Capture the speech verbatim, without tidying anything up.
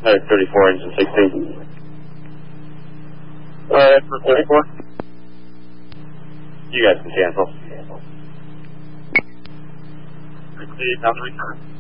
Medic thirty-four, engine sixteen. Alright, for thirty-four. You guys can cancel. sixty-eight, down the return.